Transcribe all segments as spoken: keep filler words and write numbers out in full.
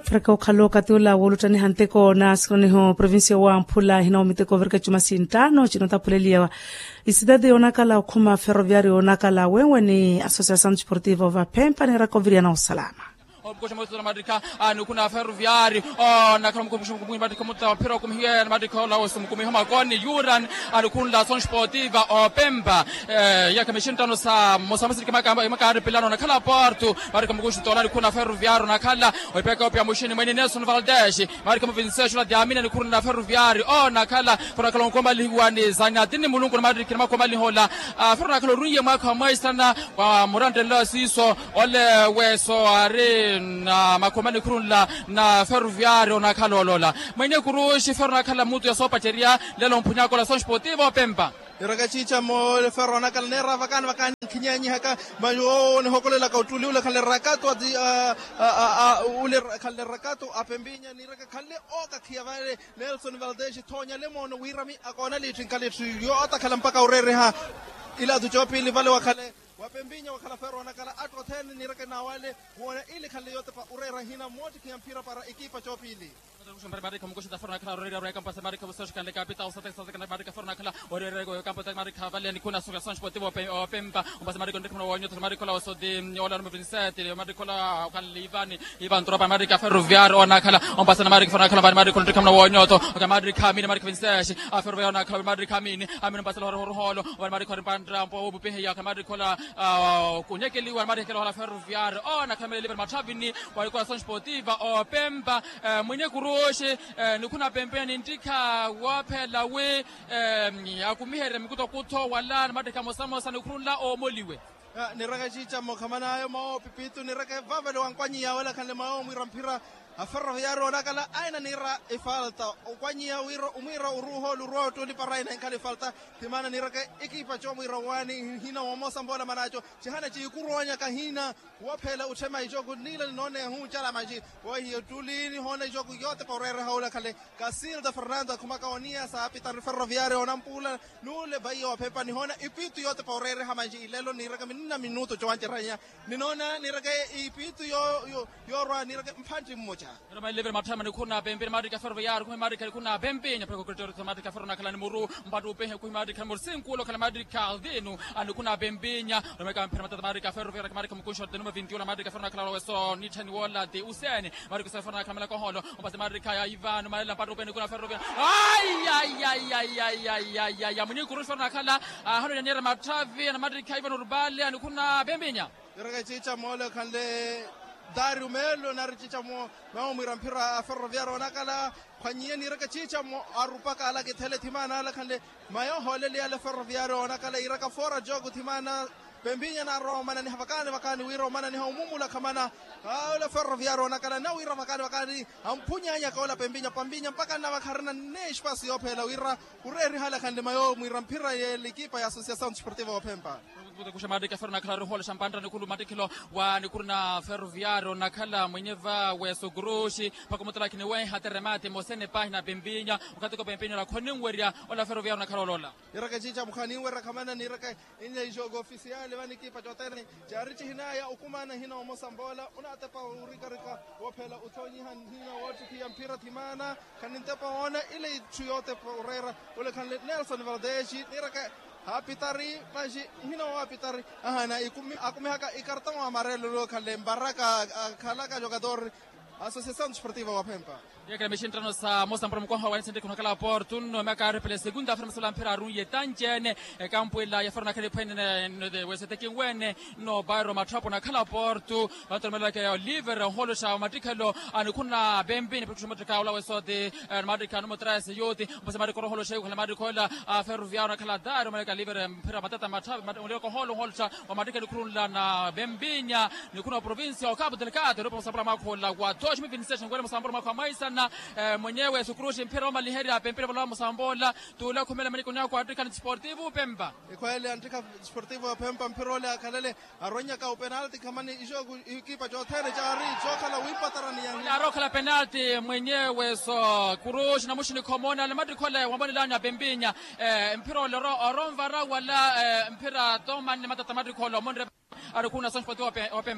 Fraka ukhalo katula wolutani hanteko na skroni ho provincia wa Mpula hina umiteko verka chuma sintano chinota puleliwa isidade onakala ukuma ferroviario onakala wewe ni Associação Desportiva wa Pempa ni rakoviria na usalama obukosha mwetu na madrika anu kuna ferroviari oh na kama mkumbusho mkumbusho madrika muta pero kumhiya na madrika la wasu mkumhi homa koni yuran anu kuna Associação Desportiva o Pemba ya kamishin tano sa mosamasi kama kama makari pilano na kala porto madrika mkumbusho tolani kuna ferroviari na kala opeka opia mushini mwenye Nelson Valdez madrika mvinsesh la diamina ni kuna ferroviari oh na kala kuna kala ngomba liwani zanyatini mulungu na madrika kama ngomba lihola ferroviari kala runye mwaka mwaisana wa murande la siso ole weso are na makomani kurunla na ferroviario na kalolola mwenye kurushi ferro na kala mutu ya sopa teria lelo mpunyako la Associação Desportiva o Pemba iragachicha mo le ferro na kala nera vakan vakan kinyanyi haka mayo ne hokolela ka utuli ule kala rakato ati ule kala rakato apembinya ni raka kale o ka khiavale Nelson Valdez Tonya Lemon wirami akona lithin kale yo ata kala mpaka urere ha ila tu chopili vale wakale wapembinya wakala ferro na kala atwa tena ni raka na wale kuona ile kale yote pa urera hina moti kiampira para ekipa chopili Marika mukosha da forna kala rega rega passa marika você que capital sata sata marika forna kala ore rega campo da marika vale ni kuna Associação Desportiva o Pemba um passa marika ndikuna wanyo marika la so de ola no vinsete marika la kala Ivan Ivan tropa marika ferroviario ona kala um passa marika forna kala marika ndikuna wanyo to marika mini marika vinsete a ferroviario na kala marika mini amini passa la horo holo marika pandra po bupe ya marika la kunyekeli wa marika la ferroviario ona kama liber matavini wa Associação Desportiva o Pemba mwenye kuru oshe nikuna pembeni ndika waphela we akumihere mikuto kutho wala madeka mosamo sana kurula o moliwe ni raka chicha mo khamana ayo mo pipitu ni raka vavelo wankwanyi ya wala kale mao mwirampira aferroviario nakala aina nira ifalta ukwanyi ya wiro umira uruho luruho tuli paraina inkali falta timana ni raka ikipa cho mwira wani hina wamosa mbola manacho chihana chi kuronya kahina waphela uchema ijoku nila none hu chala maji wa hiyo tuli ni hona ijoku yote porere haula kale Casilda Fernando kumaka onia sa apita ferroviario onampula nule bayo wa Pemba ni hona ipitu yote porere hamaji ilelo ni raka minna minuto chwanje ranya ninona ni raka ipitu yo yo yorwa ni raka mphanji mmoja Roma lever matama ni kuna pembe marika ferroviario kuma marika kuna pembe nya preko kultura marika ferro na kala ni muru mbadu pehe kuma marika mursin kulo kala marika aldeno anu kuna pembe nya Roma ka mpira marika ferroviario marika mkusho de numero vinte na marika ferro na kala weso ni tani wala de usene marika ferro na kala ko holo mbase marika ya Ivan mala mbadu pehe kuna ferroviario ay ay ay ay ay ay ay ay mwenye kurusha na kala hano nyera matavi na marika Ivan Urbale anu kuna pembe nya raka chicha mole kale Dario Melo na richicha mo mao mwirampira ferroviario nakala khanyie ni raka chicha mo arupaka ala ke thele thimana ala khale mayo holele ala ferroviario nakala iraka fora jogo thimana pembinya na romana ni havakani vakani wiro mana ni haumumula kamana ala ferroviario nakala na wira vakani vakani ampunya nya kaola pembinya pambinya mpaka na vakarna ne espace yophela wira ureri hala khande mayo mwirampira ye likipa ya Associação Desportiva o Pemba kusha marika ferro na kala ruholo shampandra ni kulu matikilo wa ni kurna ferroviario na kala mwenyeva weso groshi pakomotala kine we hateremate mosene pahina pembinya ukatiko pembinya la koningweria ola ferroviario na kala lola iraka chicha mkhani wera kamana ni raka inye jogo official wani kipa joterne jarichi hinaya ukumana hina mosambola unatapa urika rika waphela uthonyi han hina wothi kiyampira thimana kanintapa ona ile chuyote porera ole kanle Nelson Valdez iraka hapitari maji hina wapitari ahana ikumi akumi haka ikartão amarelo lo kale baraka kala ka jogador Associação Desportiva o Pemba ya kama shindano sa mosa mbro mkoa wa sende kuna kala portuno maka repele segunda frama sala mpira ruye tanjene kampo ila ya farna kale pene de wesete kinwene no bairo matrapo na kala portu watomela ke Oliver holosha matikalo anikuna bembe ni petroma tukala wesote madika no motrase yote mosa madiko holosha kala madiko la ferroviario na kala daro maka Oliver mpira matata matrapo madiko holo holosha wa madika kurunla na bembinya ni kuna provincia o Cabo Delgado ropo sabra makola wa tosh mi vinsation ngole mosambro makwa maisa na mwenyewe sukurushi mpira wa liheri ya pempira bala Mosambola tula kumela maniko nyako African Desportivo Pemba ikwele African Desportivo Pemba mpira ole akalele aronya ka penalty kama ni ijogu ikipa jotere jari jokala wipatarani yangu aroka la penalty mwenyewe so kurushi na mushini komona ale madikola wambani lanya bembinya mpira ole oronvara wala mpira Thoman matata madikola monre arikuna Associação Desportiva o Pemba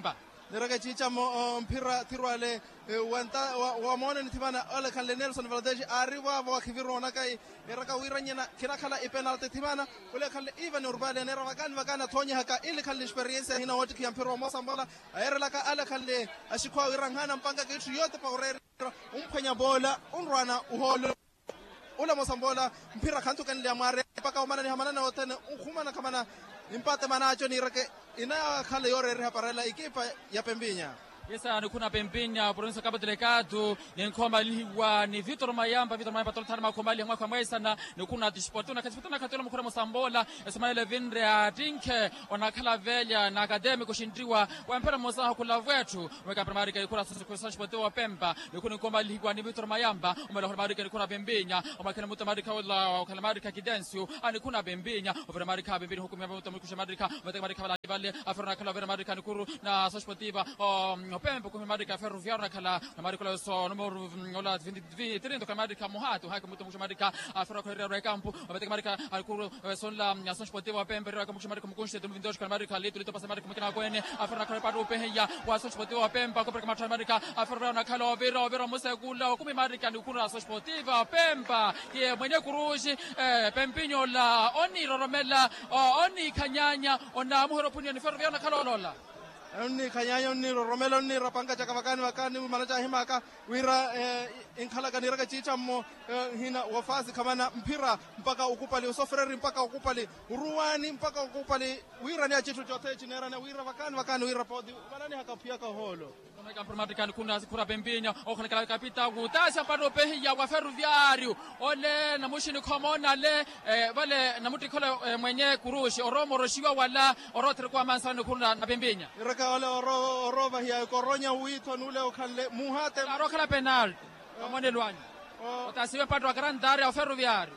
niraka chicha mo mpira tirwale wanta wa mona ni timana ole kan Nelson Valdez arriva wa kivirona kai niraka wiranyena kina kala i penalty timana ole kan Ivan Urbane nera wakan wakana tonya haka ile kan experience hina wati ki mpira mo sambala ayera laka ala kan le ashikwa wirangana mpanga kitu yote pa urere umphenya bola unrwana uholo ula mosambola mpira kantu kan le amare paka umana ni hamana na otene ukhumana kamana impate manacho ni rake ina khale yore re parela ikipa ya Pembinya. Yesa ni kuna Pembinya province Cabo Delgado ni ngoma liwa ni Vitor Mayamba Vitor Mayamba toltana makomali ngwa kwa mwesa na ni kuna disportuna kasipotuna katolo mukura mosambola Ismail Vindre atinke onakhala velya na academy kushindriwa wa mpira mosa kula wetu weka primary ka ikura sasa sportivo wa Pemba ni kuna ngoma liwa ni Vitor Mayamba umela primary ka ikura Pembinya umakana muta marika wala kala marika Kidencio ani kuna Pembinya over marika Pembinya hukumu ya muta mkusha marika muta marika wala vale afrona kala over marika ni kuru na sasa sportiva Pemba come marika ferroviaria kala marika la so numero ola venti trenta kala marika muhatu haka muta mkusha marika afrona kala re campo muta marika alkuru son la sasa sportiva Pemba re mkusha marika mkunshi vinte dois kala marika leto leto pasa marika mkina kwene afrona kala padu peheya wa sasa sportiva Pemba kwa marika marika afrona kala overa overa musekula kuma marika ni kuru sasa sportiva Pemba ye mwenye kurushi Pempinyo la oni roromela oni kanyanya ona muhoro punya ni ferroviaria kala olola Oni kanyanya oni roromela oni rapanga chaka wakani wakani manacha himaka wira inkhala kanira kachicha mo hina wafasi kamana mpira mpaka ukupali usofreri mpaka ukupali uruwani mpaka ukupali wira ni achitu chote chinera na wira wakani wakani wira podi manani hakapia ka holo Kampramatikani kuna kura Pembinya okhala kala kapita gutasa pano pehiya wa ferroviario ole na mushini komona le vale na mutikole mwenye kurushi oromo roshiwa wala orotre kwa mansani kuna na Pembinya iraka ole oro orova hiya koronya wito nule okhalle muhate arokhala penal amone lwanyi otasiwe patwa grandare wa ferroviario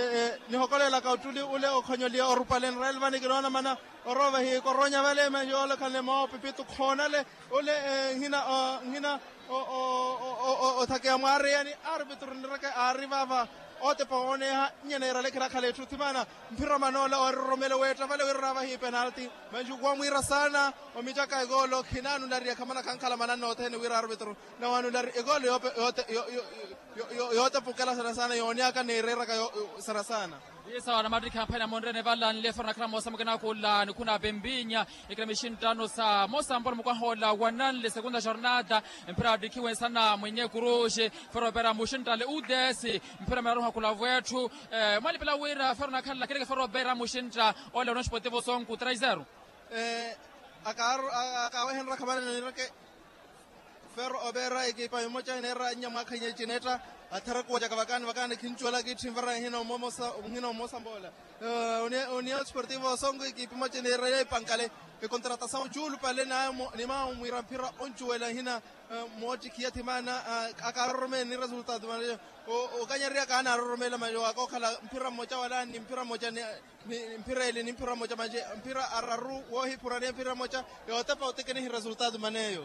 ni hokolela ka utuli ule okhonyolia orupalen relvani kirona mana orova hi koronya vale me yole khalle mo pipitu khonale ule hina hina o o o thake amare yani arbitro nraka arrivava ote paone ha nyenera le kira khale tutimana mpira manola or romelo weta vale wirava hi penalty manju kwa mwira sana omitaka igolo khinanu ndari khamana kankhala manana othe ni wira arbitro na wanu ndari igolo yote yote yote pukala sana sana yoniaka ne rera ka sana sana Yesa wana madri kampanya mondrene vala nilefona kama mosa mkena kula ni kuna Pembinya ikira mishindano sa mosa mbona mkwa hola wananle segunda jornada mpira dikiwe sana mwenye kurushe ferobera mushindale udesi mpira maruha kula wetu eh mali pela wira ferona kala kile ferobera mushinda ole ono sportivo sonku three zero eh akar akawe henra khabana ni rake Ferro obera ekipa yomocha nera nyama khanye chineta athara ko jaka wakani wakani khinchwala ki thimvara hina momosa hina mosambola une União Sportivo Songo ekipa mocha nera pankale ke contratação chulu pale na ni ma umira mpira onchuela hina moti kia timana akarome ni resultado mane o kanyaria kana romela majo akokhala mpira mocha wala ni mpira mocha ni mpira ile ni mpira mocha manje mpira araru wo hi purane mpira mocha yote pa utekeni resultado maneyo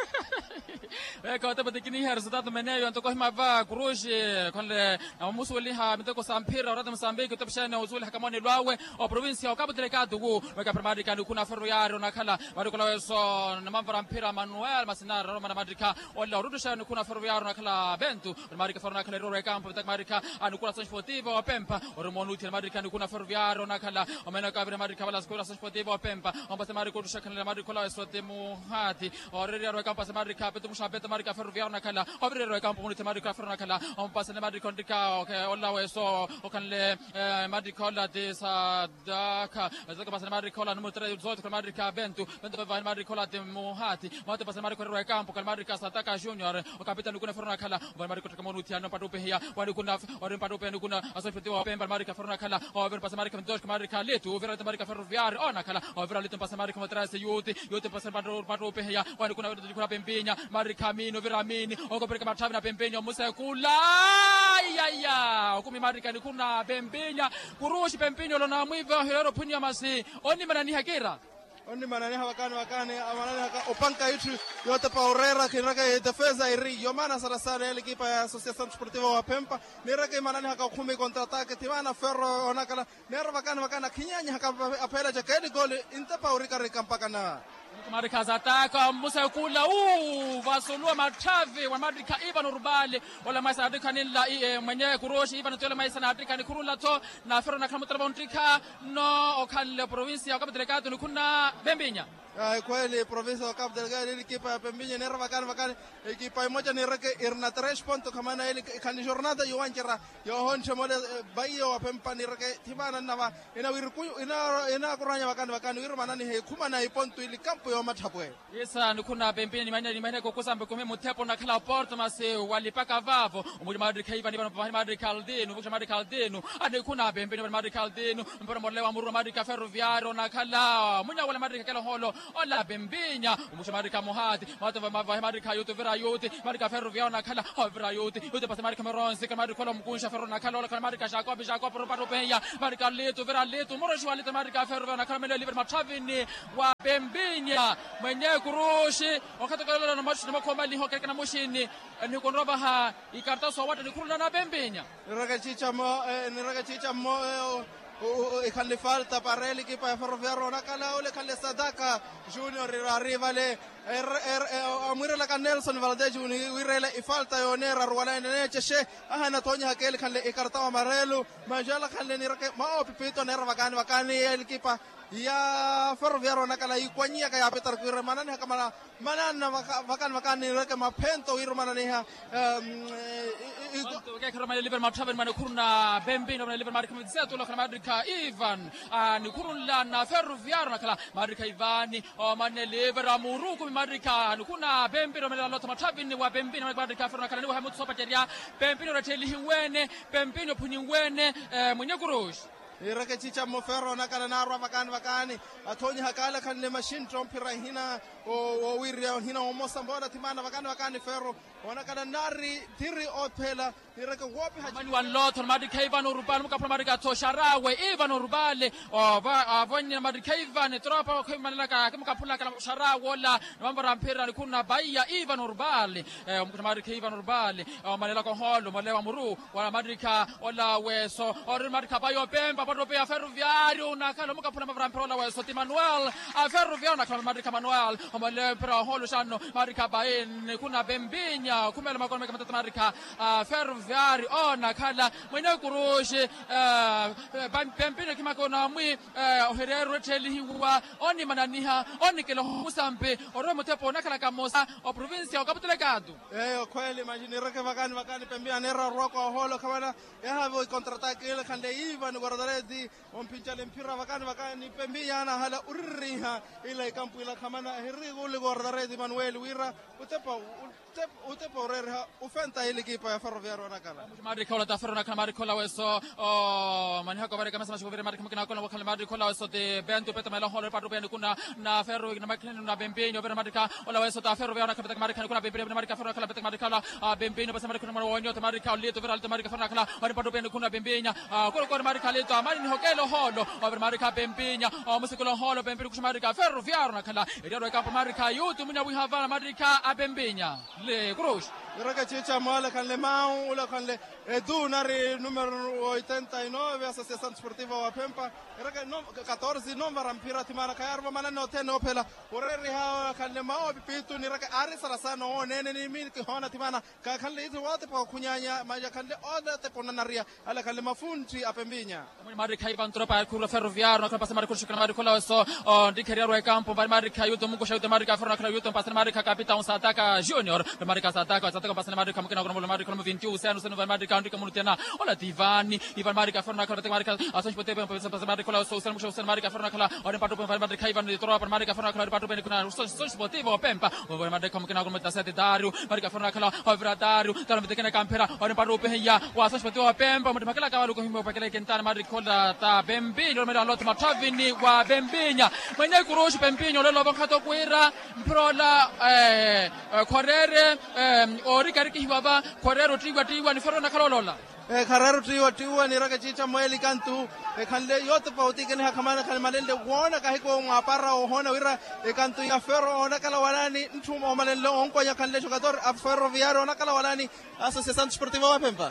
Eka wate patikini ha resultado maneyo antoko himava kurushi konle na musuli ha mitoko sampira orata Mozambique utapishana uzuli hakamone lwawe o provincia o Cabo Delgado ku weka primary kan kuna ferroviario nakhala marikola weso na mamvara mpira Manuel Masinara Roma na Madrika wala rudisha kuna ferroviario nakhala Bento marika ferro nakhala Roro campo tak marika anukula sportivo Pemba oromonuti marika kuna ferroviario nakhala omena kabira marika wala skola sportivo Pemba ombase mariko dushakhala marikola weso temu hati orere Roro campo marika petu mushabeta marika ferroviario nakhala orere Roro campo munite marika ferro nakhala ombase marika ndika okay wala weso okanle marika la de sadaka zaka pasa marika la numero three zote marika Bento Bento va marika la de muhati mate pasa marika Roro campo marika sataka junior o kapitani kuna ferro nakhala marika tukamonuti ano patupe hiya wali kuna ori patupe no kuna asofetiwa Pemba marika ferro nakhala over pasa marika mdosh marika letu over marika ferroviario ona khala over letu pasa marika motrase yuti yuti pasa patupe hiya wali kuna kuna Pembinya marika mino viramini oko pereka matavi na Pembinya musekula ya ya ukumi marika ni kuna Pembinya kurushi Pembinya lona mwiva hero punya masi oni manani hakira Oni manani hawakani wakani manani haka upanka itu yote paurera kinaka defesa iri yomana sana sana ile kipa ya Associação Desportiva wa Pemba niraka manani haka kumi kontra atake timana ferro onakala nera wakani wakana kinyanya haka apela jakedi goli inte paurika rikampaka na Marika zataka Musa kula u vasolua matavi wa Marika Ivan Urbale wala maisa adika nila mwenye kuroshi Ivan tole maisa na adika ni kurula to na fero na kama trabontrika no okale provincia wakati delegado ni kuna Bembinya. Ay kweli provincia wa Cabo Delgado ile equipa ya Pembinha nera vakana vakana equipa moja ni reke irna tres ponto kama na ile kan jornada yo wanjera yo honche mode bayo wa Pempa ni reke tibana na ina wirku ina ina kuranya vakana vakana wiru manani he kuma na ponto ile campo yo matapwe yesa ni kuna Bembinya ni manya ni manya kokosa mbe kome mutepo na kala porto mase walipaka vavo umuri Madrid kaiva ni bana Madrid Caldeno vuka Madrid Caldeno ade kuna Bembinya ni Madrid Caldeno mbona molewa muru Madrid Ferroviario na kala munya wala Madrid kala holo Ola Bembinya umusha Marika Mohati watu wa Marika yote vera yote Marika Ferroviario na kala vera yote yote pasa Marika Meronse kama Marika Mkunsha Ferro na kala ola Marika Jacob Jacob Roberto Peña Marika Leto vera Leto Moroshi waleta Marika Ferroviario na kala mele liver matavini wa Bembinya mwenye kurushi wakati kala na machi na makomba ni hoka kana mushini ni konroba ha ikarta so watu ni kuruna na Bembinya raga chicha mo ni raga chicha mo ikhalle falta para el equipo de Ferroviario na kala ole khalle Sadaka Junior arriva le amwira la Nelson Valdez Junior wirela ifalta yonera rwala ne cheshe ahana tonya hakel khalle ikarta amarelo majala khalle ni rake mao pipito nera vakani vakani el equipo ya Ferroviario na kala ikwanyia kaya petar kuira manani kama manana vakani vakani rake mapento wiru manani ha Ke kama liver mathaven man kurna Bembinya na liver Marika Mzeto la Marika Ivan ni kurunla na Ferroviario na kala Marika Ivani o manne liver amuruku Marika ni kuna Bembinya na lota mathavini wa Bembinya na Marika Ferro na kala ni wa hamut sopa jeria Bembinya na teli hiwene Bembinya puniwene mwenye kurush irake chicha mo Ferro na kala na vakani vakani athonya hakala kanle machine trompira hina o wiria hina o mosambora timana vakani vakani Ferro ona kala nari tiri ophela irake wopi mani wan lot Marika Ivan Urbale mukapra Marika Tosharawe Ivan Urbale o avonye Marika Ivan tropa ko manaka mukapula kala Sharawe la nambara mpira kuna Bahia Ivan Urbale Marika Ivan Urbale manela ko holo malewa muru wala Marika ola weso or Marika Bayo Pemba pato pe Ferroviario na kala mukapula mavra mpira weso Manuel a Ferroviario na kala Marika Manuel male mpira holo shano Marika Baen kuna Bembinya kumela makona kama Marika Ferroviario ona kala mwenye kurushi Bembinya kima kona mwi oherero teli hiwa oni mananiha oni kelo musampe oro motepo na kala kamosa o provincia o Cabo Delgado eh kweli imagine reke vakani vakani Bembinya nera roko holo kama ya have contraataque ile kande Ivan guardaredi on pinchale mpira vakani vakani Bembinya na hala urriha ile campo ile kama na hirigo le guardaredi Manuel Wira utepo utepo orerha ufenta ile equipa ya Ferroviario na kala Marika ola Ferro na kala Marika ola weso o manha ko baraka masama shuvere Marika mkina kola wakala Marika ola weso de bento peta mala holo pato bene kuna na Ferro na makina na Bembinya vera Marika ola weso ta Ferroviario na kala Marika kuna Bembinya na Marika Ferro kala peta Marika ola Bembinya basa Marika na wonyo ta Marika leto vera alta Marika Ferro kala ori pato bene kuna Bembinya ko ko Marika leto amani ni hokelo holo over Marika Bembinya o musikulo holo Bembinya kushma Marika Ferroviario na kala ero campo Marika yutu munya wi hava Marika a Bembinya le Cruz irake chicha mala kan le mau ula kan le edu nari numero oittantanove Associazione Sportiva wa Pempa irake no catordici non varampira timana kayarba manano teno pela oreri ha kan le mau pipitu ni rake ari sarasano onene ni min ke hona timana ka kan le itu wate pa kunyanya maja kan le oda te ponanaria ala kan le mafunti a Bembinya Marika Ivan tropa kurlo Ferroviario na passa Marika Shukran Marika ola so dikeriaro e campo Marika yuto mungo shauta Marika Ferro na yuto passa Marika Capitão Sadaka Junior Marika Sadaka Sadaka passa Marika mkina kuna Marika no vinte e um anos no Marika ndika munutena ola Tivani Ivan Marika Ferro na kala Marika asonj pote passa Marika ola so usana musho Marika Ferro na kala ora pato Marika Ivan tropa Marika Ferro na kala pato bene kuna asonj pote vo Pempa ora Marika mkina kuna mtasete Dario Marika Ferro na kala ora Dario tala mtekena kampera ora pato peya wa asonj pote wa Pempa mtakala kawalu kohimbo pakele kentana Marika ola ta Bembinya ora mera lot matavini wa Bembinya mwenye kuroshi Bembinya lelo bakato kuira mprola eh korere ori kariki hibaba korero tigwa tigwa ni Ferro na kalolola e karero tiwa tiwa ni rake chicha mweli kantu e kanle yote pauti kene hakamana kan malende wona ka hiko ngapara o hona wira e kantu ya Ferro ona kala walani ntuma o malende onko ya kanle jogador a Ferroviario ona kala walani Associazione Sportiva wa Pempa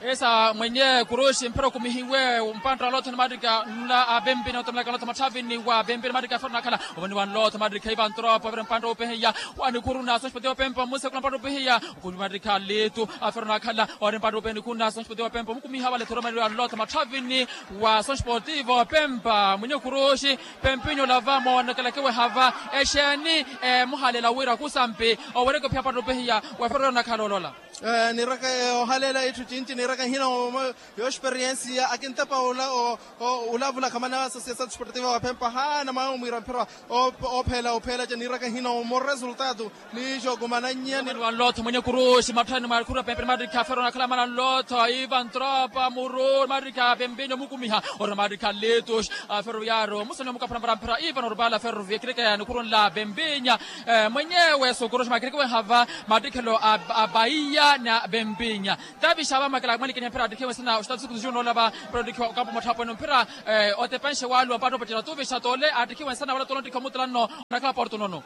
esa mwenye kurushi mpira kumihiwe mpandra loto na madrika na abembe na otomla loto matavini wa bembe madrika forna kala wani wan loto madrika ivan tropa ver mpandra opehiya wani kuruna sonspoti opempa musa kuna mpandra opehiya kuni madrika letu aforna kala wani mpandra openi kuna sonspoti opempa mukumiha wale toroma wan loto matavini wa sonspoti opempa mwenye kurushi pempinyo lavamo na kala kewe hava eshani muhalela wira kusampe owereko pia mpandra opehiya wa forna kala lola ni raka halela itu tinti ni raka hina yo experiência akinta paula o ulavula kama na associação desportiva wa Pempa hana mau mirampira o opela opela ni raka hina mo resultado ni jogo mananya ni lot mwenye kurushi matani makura Pempa madrika ferona kala mana lot Ivan Tropa muro madrika pembeni mukumiha ora madrika letos ferroviário musana mukapana marampira Ivan Urbala ferrovia kireka ni kurun la bembenya mwenyewe so kurushi makireka hava madrika lo abaia na bembinya tabi shaba makala mali kenya pera dikiwa sana ustadi siku zijono laba produkiwa kampo matapo no pera otepenshe walu apato patira tuve shatole adikiwa sana wala tolonti kamutlano nakala porto nono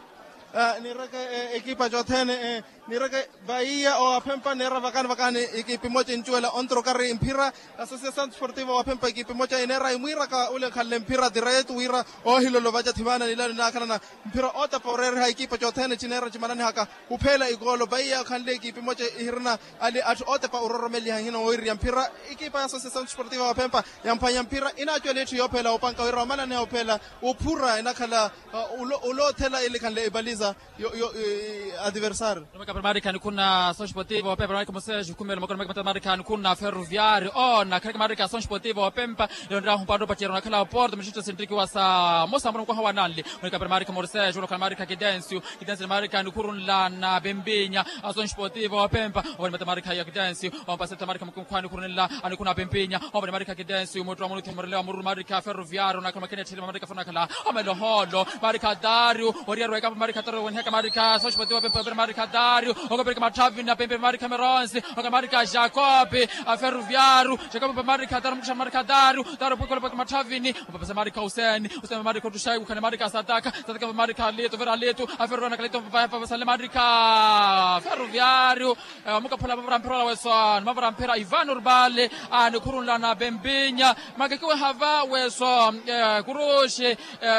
ni raka ekipa jothene ni raka Bahia o Pempa nera vakan vakan ekipa moja inchuela ontro kare impira Associação Desportiva wa Pempa ekipa moja inera imira ka ule khalle impira direto wira o hilolo vaja thimana nilana na kana impira ota porer ha ekipa jothene chinera chimanani haka uphela igolo Bahia khalle ekipa moja ihirna ali at ota pa uroromeli hangina wiri impira ekipa Associação Desportiva wa Pempa yampanya impira inachuela ethi yophela upanka wira mana ne yophela uphura inakhala ulo thela ile khalle ibali yo yo adversário Nome Maricano kuna Ação Esportiva Pempa Maricano Mosejo kumelo makona makata Maricano kuna Ferroviário ona kaka Maricano Ação Esportiva Pempa yondra humpado patero na kala Porto mshito sendriki wasa mosa mbono kwa hawanali Maricano Maricano Mosejo kana Maricano Kidencio Kidencio Maricano kurunla na Bembinya Ação Esportiva Pempa ona mata Maricano ya Kidencio ona paseta Maricano kwani kurunla anikuna Bembinya ona Maricano Kidencio motro munu timorele muru Maricano Ferroviário na kama kenya chile Maricano fana kala amelo holo Maricano Dario oriaro eka Maricano Wenheka Maricano Ação Esportiva Pempa Maricano Dario oka Maricano Matavina Pempa Maricano Meronzi oka Maricano Jacob a Ferroviário Jacob Maricano Dario msha Maricano Dario Dario pukolo Pempa Matavini opa Maricano Hussein Hussein Maricano Tushai kana Maricano Sataka Sataka Maricano Leto Vera Leto a Ferroviário Leto Papa Sale Maricano Ferroviário muka pula Mavrampera Weson Mavrampera Ivan Urbale ani kurunla na Bembinya makekwe hava weso kuroshe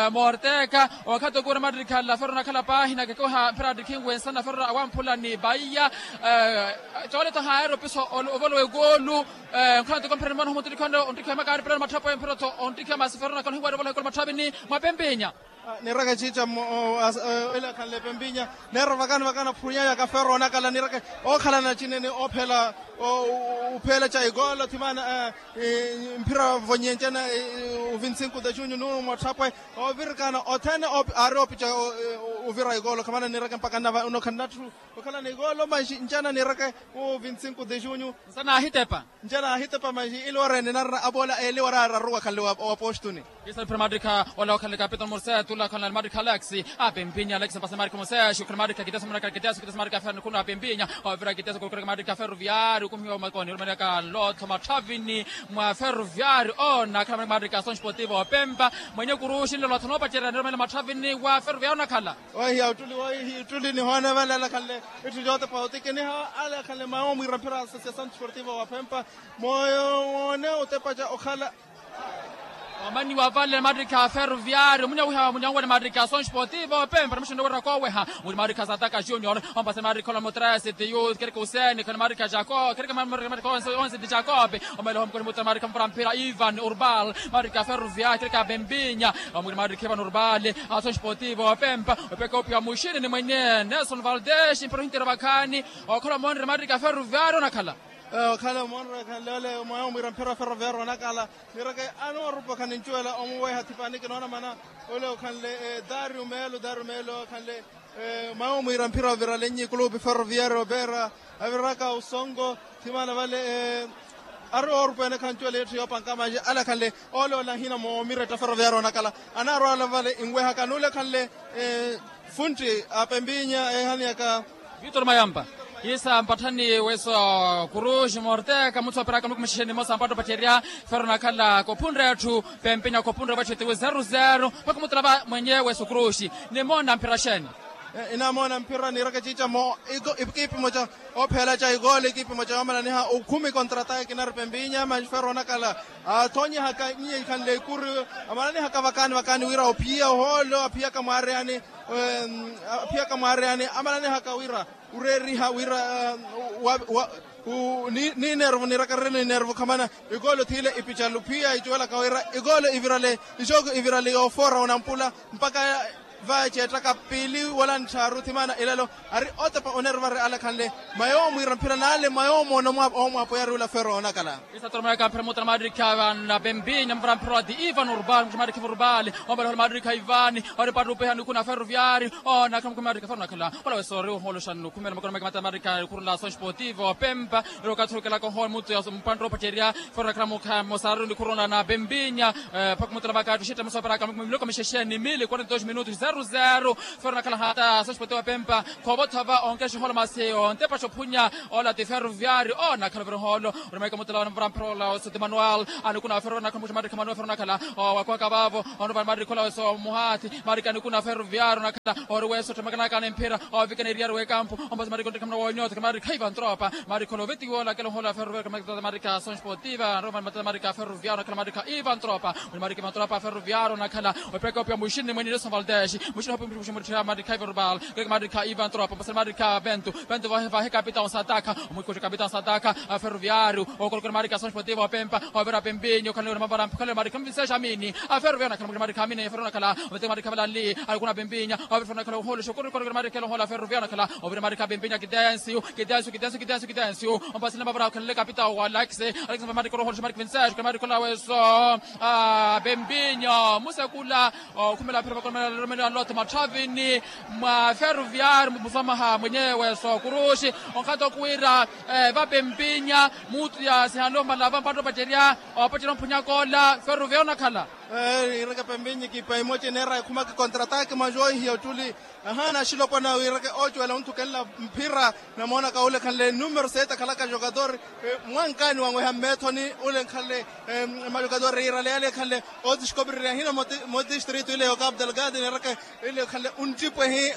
Morteka wakati kwa Maricano la Ferroviário kala pahina kekwe pera dikingwe sana Ferro awampula ni Bahia tole to haero piso ovolo egolu nkhanto kompere mano mutuli kondo ondikhe makari pera mathapo empero to ondikhe masferro kana hwaro vola kola mathabini mapembenya ni raka chicha ila khalle Bembinya nera vakan vakan phunya ya ka Ferro na kala ni raka o khala na chinene o phela o uphela cha igolo thimana mpira vonyenjana uvinsinko da junyo no mathapo o virkana o thane o aro picha o vira igolo kama ni raka mpaka na uno kanatu kala ni igolo maji njana ni raka o vinsinko de junyo sana hitepa njana hitepa maji ilore ni narra abola ele wara ruwa khalle o postuni Isa Primadrika wala khalle Capital Morse tula kana Maricano Alexi a Bembinya Alexi passa Maricano Morse shukran Maricano Kideso Maricano Kideso Kideso Maricano Ferro kuna Bembinya o vira Kideso kuna Maricano Ferroviário kumhiwa makoni Maricano lot matavini mwa Ferroviário ona kana Maricano Ação Esportiva Pempa mwenye kurushi lo tono patera ndio matavini wa Ferroviário nakhala oi utuli oi utuli ni hona wala la khalle itu jote pa utike ni ha ala khalle mao mi rampira Associação Desportiva wa Pempa moyo ne utepaja okhala Mani wa vale Maricano Ferroviário munya uha munya ngwa Maricano Ação Esportiva Pempa mshindo wara kwa weha mu Maricano Sataka Junior on passe Maricano Motrese de yo kereka Hussein kana Maricano Jacob kereka Maricano onze de Jacob o melo hom kono Maricano Frampira Ivan Urbal Maricano Ferroviário kereka Bembinya mu Maricano Ivan Urbal Ação Esportiva Pempa peka opia mushini ni mwenye Nelson Valdez impro intervakani o kono mon Maricano Ferroviário nakala kala monra kala mo mi rampira Ferroviário nakala niraka ano rupa kan inchuela o mo wa tipani kana mana ole kanle Dario Melo Dario Melo kanle mao mi rampira vera lenyi club Ferroviário bera aviraka usongo timana vale aro rupa ne kan chole yo pankama ala kanle ole la hina mo mi reta Ferroviário nakala ana ro ala vale ingwe hakanule kanle funti apembinya e hani aka Vitor Mayamba Isa mpatani weso kuruji Morteka mtu apera kama kumshisheni mosa mpato pateria Ferro nakala kopundra yetu Pempenya kopundra bacho tewe zero zero paka mtu laba mwenyewe weso kuruji ni mona mpirasheni inamona mpira ni raka chicha mo ikipi moja ophela cha igol ikipi moja amana ni ha ukumi kontrata kinar pembinya ma ferro nakala tonya haka nyi kan le kur amana ni haka vakani vakani wira opia holo apia kamare ani apia kamare ani amana ni haka wira ureri ha wira ni ni nervo ni raka rene nervo kamana igolo tile ipicha lupia ijola kawira igolo ivirale ijogo ivirale ofora unampula mpaka va chetaka pili wala ncharu timana ilalo ari otapa onerva re ala kanle mayomu irampira nale mayomu no mwa omu apo yari ula ferro nakala isa torma ka permuta Madrid ka na bembinya mvrampiro di Ivan Urban Madrid ka Urbali ombalo Madrid ka Ivani ori padu pe hanu kuna ferroviari ona kam kuma Madrid ka ferro nakala wala wesori holo shanu kumela makona mata Madrid ka kurla son sportivo Pemba ro ka troka ko hol mutu ya mpandro pateria ferro kala muka mosaru ni kurona na bembinya pakmuta baka tushita msopara kam mloko meshesheni mili quarenta minutos zero zero ferro kala hata son sportivo Pemba kobotava onke shol maseo nte pacho punya ola te ferroviari ona kala holo ro meka mutala mvrampiro la so de manual anu kuna ferro na kama Madrid kama ferro nakala wa kwa kabavo ono ba Madrid kola so muhati Madrid anu kuna ferroviari nakala oro weso temagana kana mpira o vikaneria ro campo omba Madrid kama wonyoto kama Madrid kaivan tropa Madrid kola veti wala kala hola ferroviari kama Madrid ka son sportiva Roma Madrid ka ferroviari kama Madrid ka ivan tropa Madrid kama tropa ferroviari nakala o peka pia mushini mwenye Nelson Valdez mushini hapo mshimuri Madrid ka verbal kama Madrid ka ivan tropa basa Madrid ka Bento Bento vai vai capitão Sataka muito capitão Sataka ferroviari o colocar Madrid ka son sportiva Pemba o vera Pembinho kala mabara kala Madrid kama Vincenzo Jamini a ferroviari kama Madrid Camini ferro nakala o te Madrid kama ali alguna Pembinha o ferro nakala holo shukuru colocar Madrid kala hola ferroviari nakala o vera Madrid Pembinha que danço que danço que danço que danço que danço o passe na mabara kala capitão o Alex Alex Madrid kala holo Madrid Vincenzo kala Madrid kala weso a Pembinha musa kula kumela ferro kama Romelu Lot Machavini ma ferroviari mfamaha mwenyewe so kurushi onkato kuira va Pembinha mutu ya sihalo malava mpato bateria opatira mpunya kola ferroviari nakala eh iraka Pembinha ki paimoche nera kuma ki kontrata majoi hiyo tuli hana shilo pana iraka ocho ala mtu kala mpira na mona ka ule kale numero sita kala ka jogador mwankani wangu ya metoni ule kale ma jogador irale ale kale odish kobri hina mo distrito ile Cabo Delgado iraka ile kale un tipo hi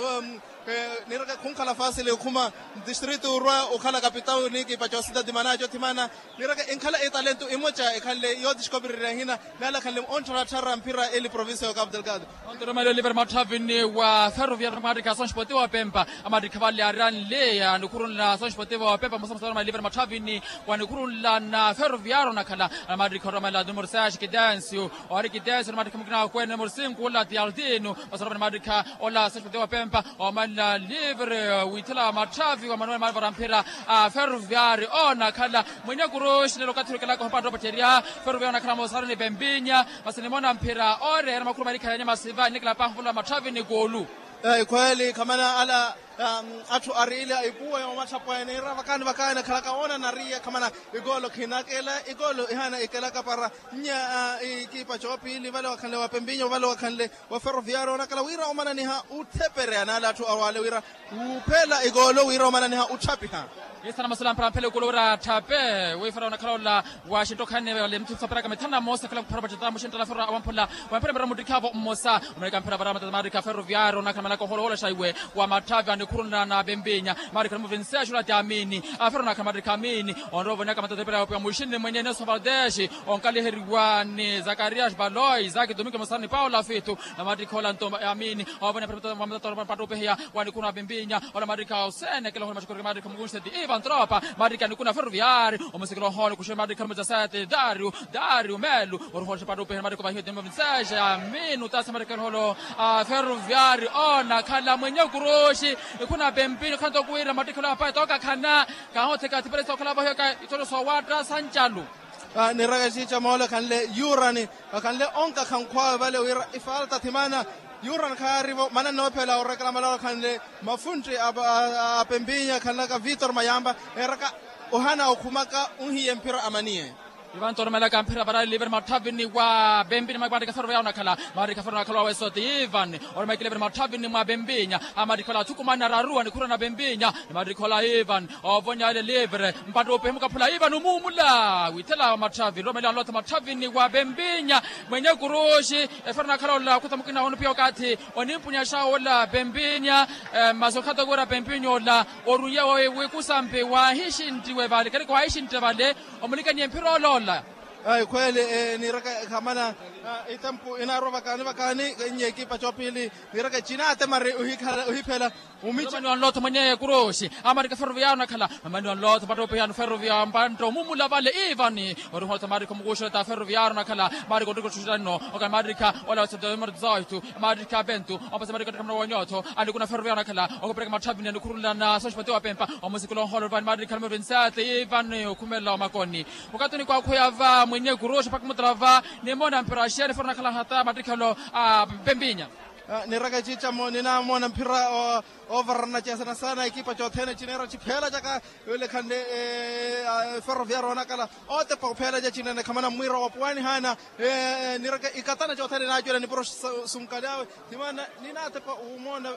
niraka kunkala fasile kuma distrito rua ukhala capital niki pacho cidade de Manajo timana niraka inkhala e talento imocha ekhale yo discovery hina nala khale ontra thara mpira ele province ya Cabo Delgado ontro mali Oliver Machavini wa ferroviari Madrid son sportivo Pemba amadi cavalli aran le ya nukurun la son sportivo Pemba musamma mali Oliver Machavini wa nukurun la na ferroviari nakala amadi koroma la numero six ki dancio ori ki dancio amadi kamkina kwa numero cinco wala Dialdino basara Madrid ka ola son sportivo Pemba o la livre witila Machavi wa Manuel Malvara mpira ferroviari ona kala mwenye kuroshi nelo katirikala kwa mpato pateria ferroviari na kala mosara ni Pembinha basinimona mpira ore na makuru malika ya nyama siva nikla pahula Machavi ni golu eh kweli kamana ala atu arila ibuwa ya machapo ya nira vakani vakani kala kaona na ria kamana igolo kinakela igolo ihana ikela kapara nya ikipa chopi vale wakale wa Pembinha vale wakale wa ferroviari ona kala wira omana ni ha utepere ana atu awale wira upela igolo wira omana ni ha uchapi ha yesana masalam para pele kulora tape we fara na kala Washington khane le mtu sapara kama tana mosa kala para bajata mushinta la fara awampola wa pele bara mudikavo mosa amerika mpira bara mata Madrid ferroviari ona kama ko holo shaiwe wa Matavi kuruna na Pembinha Madrid kama Vincenzo la Jamini afero na kama Madrid kamini onrovo na kama tatepera kwa mushindi mwenye Nelson Valdez onkali heriwani Zakarias Baloy Zaki Domingo Masani Paula Fito na Madrid kola ntomba Amini awona pera mata pato pehia wani kuna Pembinha ona Madrid ka usene kila holo mashukuru Madrid kama gunste di Ivan tropa Madrid kan kuna ferroviari omusikilo holo kushe Madrid kama jasate Dario Dario Melu orholo pato pehia Madrid kwa hiyo Domingo Vincenzo Amini utasa Madrid kan holo ferroviari ona kala mwenye kuroshi kuna Pembinha kanto kuira matikola hapa toka kana kahote katipele toka labo heka itoro so watra sanchalu ni raga chicha mola kanle yurani kanle onka kankwa vale wira ifalta timana yuran karivo mana no pela oraka mala kanle mafunti aba Pembinha kanaka Vitor Mayamba eraka ohana okumaka unhi empira amanie Ivan Tormela Campera para Liver Martavini wa Bembini Magari Ferroviana Kala, Marika Ferracala so the Ivan, or make Liver Martavini ma Bembina, Amaricola Tucumana Raru and Kurana Bembina, Maricola Ivan, or Vonia de Liver, Pado Pemcapula Ivan Mumula, we tell our Martavi, Romela Lot Martavini wa Bembina, Menyakuroshi, Fernacarola, Kutamukina on Piocati, on Impunya Shaola, Bembina, Mazocatagora Bembinola, or Ruya Wekusampe, wa Hishin Tivale, Hishin Tivale, Omilican Empirolo. Ai kweli ni raka kamana itampu inarova kani bakani nye kipa chopili ni raka china atemare uhikala uhipela umicha ni lot mwenye kuroshi Amerika Ferroviana kala manu lot pato pe Ferroviana panto mumula vale Ivani oru hota Amerika mugusha ta Ferroviana kala Amerika ndiko tushano oka Amerika wala sado marzaitu Amerika bentu opasa Amerika kamna wanyoto alikuna Ferroviana kala okupeleka mathabini ndikurula na soshpati wa pempa omusikulo holo van Amerika mvinsate Ivani okumela makoni wakati ni kwa kuyava mwenye kurosha pakumtrava nemona mpirashia forna kala hata matrikalo a Bembinya ni raka chicha mo nina mona mpira over na chesa sana ekipa chothene chinera chiphela jaka yule khande Ferroviario nakala ote pa phela ja chinene khamana mwira wa pwani hana ni raka ikatana chothene na jole ni pro sumkadawe timana nina te pa umona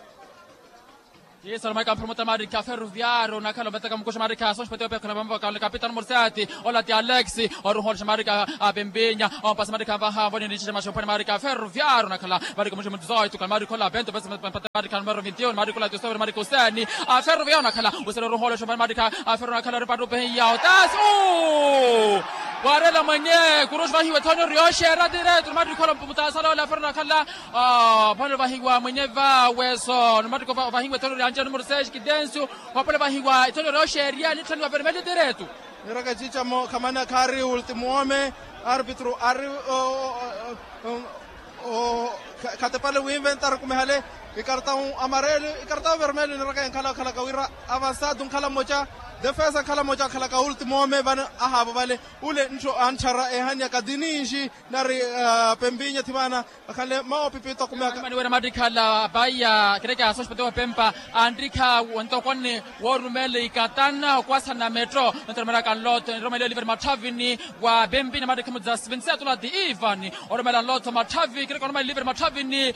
Yes, ormai ca promotor America Ferroviario nakala betaka mkusha America sono spetio pe kana ka capitano Morsati ola ti Alexi oru hol America a Bembegna on pas America va ha voni dice ma shopone America Ferroviario nakala America msho mzoito kan America la bento pas America numero ventiuno America la storia America Sani a Ferroviario nakala usero hol shopone America a Ferroviario nakala reparto pe ya tas oh Guarda manye kurosh vahi wetonyo rioshe era direto America la putasala la Ferroviario nakala ah pano vahi wa manye va weso America vahi wetonyo Angelo Morsesi Kidenso wapole bahingwa itono ro sheria ni tani wa vermelho direto Niraka chicha mo kamana kari ultimo homem árbitro ari o katepale o inventar como hale e cartão amarelo e cartão vermelho niraka enkala kala kawira avançado um kala moja defesa kala moja kala ka ultimo homem van ahaba vale ule ncho anchara e hanya kadinishi nari Pembinya timana kale mao pipito como mani wera madikala baya kireka sospetwa pempa andrika wantokone worumele ikatana kwasa na metro ntormera kan lot romele liver matavini wa Bembina madika mudza Vincent la di Ivani ormela lot matavi kireka ormele liver matavini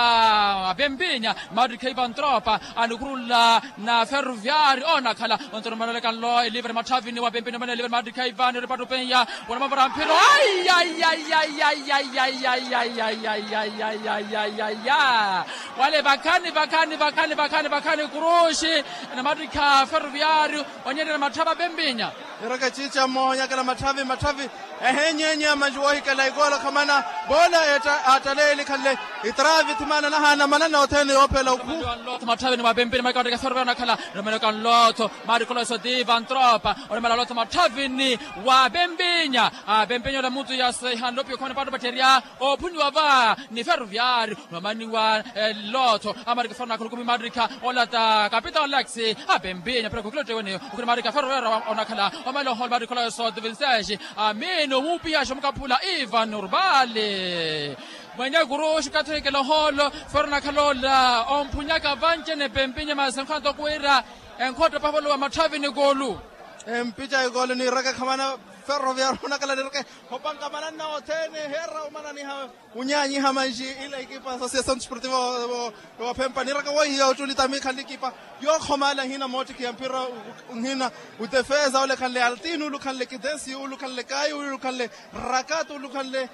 wa Bembina madika Ivan tropa anukurula na Ferroviario ona kala ntormera kan lo liver matavini wa Bembina mane liver madika Ivan repato penya wana mabara mpiro ay ay ay ay ay ay ay ay ay ay ay ay ay ay ay ay ay wale bakani bakani bakani bakani bakani kuroshi na madika Ferroviario wanyene na mataba Bembinya Niraka chicha mo nyakala matavi matavi ehenyenya manjuwahi kala igola kamana bola eta ataleli kale itravi timana na hana manana otene opela uku lot matavi ni Bembina madika Ferroviario kala remela kan lot marikola so di Van Tropa remela lot matavi ni wa Bembinya a Bembinya la mutu ya se handopio kone pado bateria o punwa va ni Ferroviario mani wa loto America Ferroviario kumi madika ola ta capitano Alexi a Bembina preko klote woni ukuri madika Ferroviario ona kala omelo hol madikola so de Vincent ameno mupia shomkapula Ivan Urbale mwenye gurushi katrike lo holo Ferroviario kalola ompunyaka vanchene Bembinya masankanto kuira enkoto pavolo wa matavini golu mpicha igolo ni raka kamana Ferroviario nakala niraka hopanga manana otene herra umana ni ha unyanyi hamanji ile ekipa Associação Desportiva wa Pempa niraka wa hiyo tulita mikali ekipa yo khomala hina moti kiampira hina udefesa ole kanle altino lu kanle kidensi lu kanle kayu lu kanle rakatu lu kanle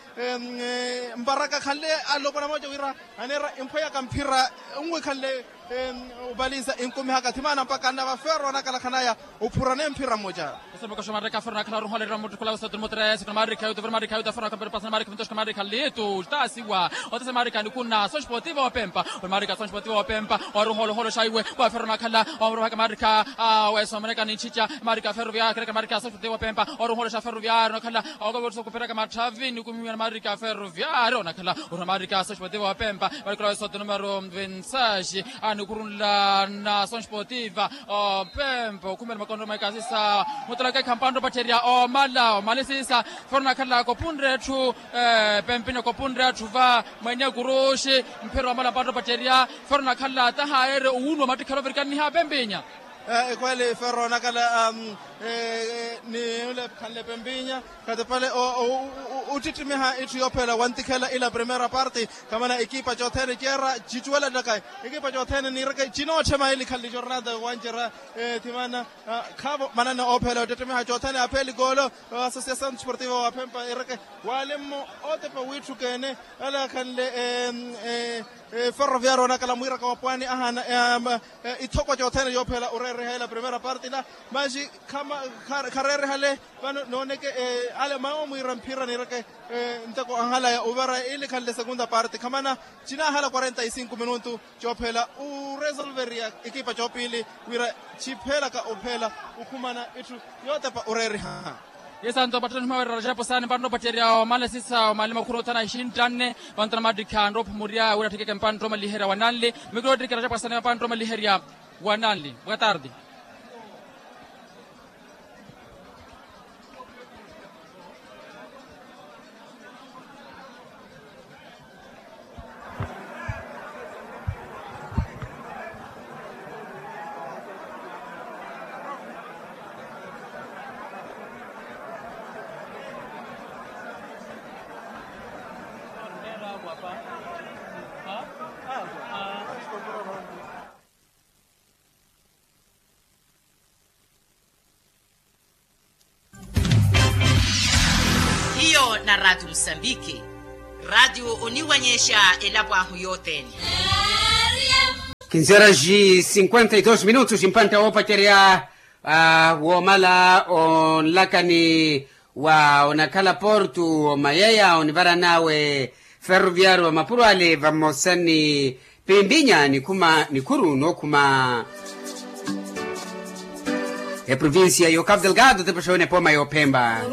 mbaraka kanle alobana moja wira anera impoya kampira umwe kanle ubaliza inkumi hakatimana mpaka na Ferro nakala kanaya upurane mpira moja sema kwa America Ferroviario kala rohole ramoto kula usatu motres kwa America yuto America yuto Ferroviario kwa pasa America mtoshka America leto tasiwa otese America ni kuna Associação Desportiva wa Pempa America Associação Desportiva wa Pempa waruholo holo shaiwe kwa Ferroviario kala waruha America wa America ni chicha America Ferroviario kala America Associação Desportiva wa Pempa waruholo sha Ferroviario kala ogoboso kupeleka matavi ni kumimi America Ferroviario nakala America Associação Desportiva wa Pempa walikula usatu numero vingt-six anukurula na Associação Desportiva o Pempa kumele makondo maikasisa mutala kampando bateria o mala o malisisa forna kala ko pundre tu Bembina ko pundre tu va mwenye gurushi mpero mala bado bateria forna kala ta haere uno matikalo virkani ha Bembinya kweli ferro nakala ni ule kanle pembinya kati pale utitimiha itu yopela wantikela ila primera parte kamana ekipa jothene jera jituela dakai ekipa jothene ni raka chino chema ili khali jornada wanjera timana khabo manana opela utitimiha jothene apeli golo Associação Desportiva wa Pemba iraka walemo otepa witu kene ala kanle ferroviario nakala muira kwa pwani ahana itoko jothene yopela urere hela primera parte la maji kama karere hale bano noneke ale mao muira mpira ni raka ntako ahala ya ubara ile kanle segunda parte kamana china hala cuarenta y cinco minutos jopela u resolveria ekipa jopili wira chipela ka opela ukumana itu yote pa urere ha yesanto batoni mawera japo sana bando bateria mala sisa malima kurota na ishirini na nne bantana madika ndo muria ura tikeke mpandro malihera wananli migro dikira japo sana mpandro maliheria wananli boa tarde. Hiyo na Radio Msambiki, radio uniwanyesha elabwahu yote. quinze horas e cinquenta e dois minutos impanta opateria uh, womala on lakani wa onakala portu mayaya onivara nawe ferroviario mapuro ale vamosani pembinya ni kuma ni kuru no kuma e província yo Cabo Delgado te persone poma yo Pemba